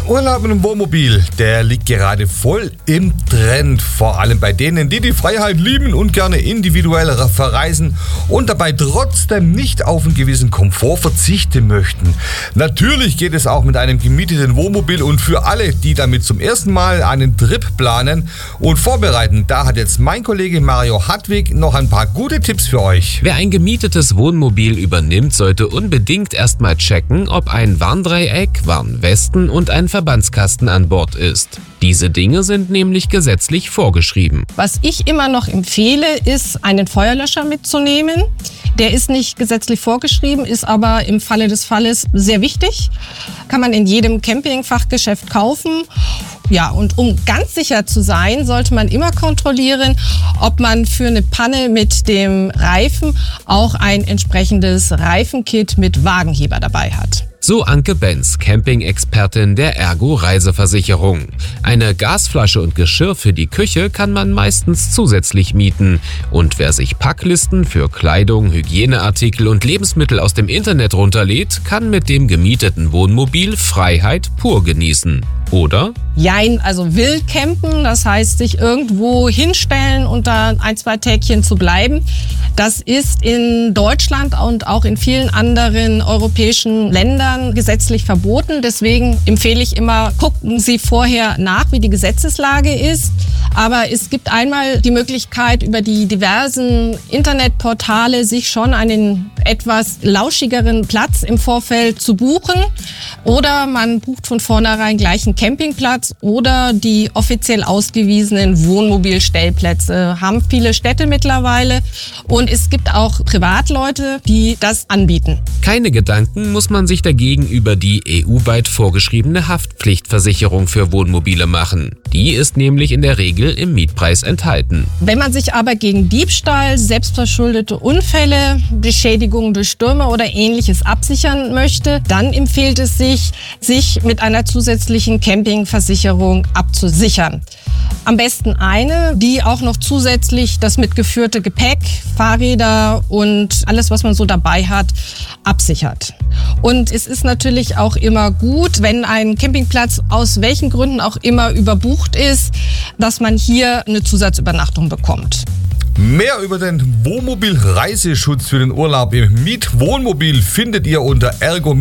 Urlaub mit dem Wohnmobil, der liegt gerade voll im Trend. Vor allem bei denen, die die Freiheit lieben und gerne individuell verreisen und dabei trotzdem nicht auf einen gewissen Komfort verzichten möchten. Natürlich geht es auch mit einem gemieteten Wohnmobil, und für alle, die damit zum ersten Mal einen Trip planen und vorbereiten, da hat jetzt mein Kollege Mario Hartwig noch ein paar gute Tipps für euch. Wer ein gemietetes Wohnmobil übernimmt, sollte unbedingt erstmal checken, ob ein Warndreieck, Warnwesten und ein Verbandskasten an Bord ist. Diese Dinge sind nämlich gesetzlich vorgeschrieben. Was ich immer noch empfehle, ist, einen Feuerlöscher mitzunehmen. Der ist nicht gesetzlich vorgeschrieben, ist aber im Falle des Falles sehr wichtig. Kann man in jedem Campingfachgeschäft kaufen. Ja, und um ganz sicher zu sein, sollte man immer kontrollieren, ob man für eine Panne mit dem Reifen auch ein entsprechendes Reifenkit mit Wagenheber dabei hat. So Anke Benz, Camping-Expertin der Ergo Reiseversicherung. Eine Gasflasche und Geschirr für die Küche kann man meistens zusätzlich mieten. Und wer sich Packlisten für Kleidung, Hygieneartikel und Lebensmittel aus dem Internet runterlädt, kann mit dem gemieteten Wohnmobil Freiheit pur genießen. Oder? Jein, also wild campen, das heißt sich irgendwo hinstellen und da 1-2 Tägchen zu bleiben. Das ist in Deutschland und auch in vielen anderen europäischen Ländern gesetzlich verboten. Deswegen empfehle ich immer, gucken Sie vorher nach, wie die Gesetzeslage ist. Aber es gibt einmal die Möglichkeit, über die diversen Internetportale sich schon einen etwas lauschigeren Platz im Vorfeld zu buchen. Oder man bucht von vornherein gleich einen Campingplatz oder die offiziell ausgewiesenen Wohnmobilstellplätze. Haben viele Städte mittlerweile. Und es gibt auch Privatleute, die das anbieten. Keine Gedanken muss man sich dagegen über die EU-weit vorgeschriebene Haftpflichtversicherung für Wohnmobile machen. Die ist nämlich in der Regel im Mietpreis enthalten. Wenn man sich aber gegen Diebstahl, selbstverschuldete Unfälle, Beschädigungen durch Stürme oder Ähnliches absichern möchte, dann empfiehlt es sich mit einer zusätzlichen Campingversicherung abzusichern. Am besten eine, die auch noch zusätzlich das mitgeführte Gepäck, Fahrräder und alles, was man so dabei hat, absichert. Und es ist natürlich auch immer gut, wenn ein Campingplatz aus welchen Gründen auch immer überbucht ist, dass man hier eine Zusatzübernachtung bekommt. Mehr über den Wohnmobil-Reiseschutz für den Urlaub im Mietwohnmobil findet ihr unter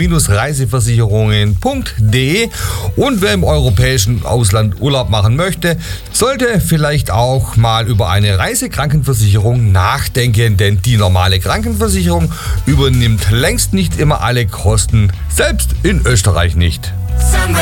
ergo-reiseversicherungen.de. Und wer im europäischen Ausland Urlaub machen möchte, sollte vielleicht auch mal über eine Reisekrankenversicherung nachdenken, denn die normale Krankenversicherung übernimmt längst nicht immer alle Kosten, selbst in Österreich nicht.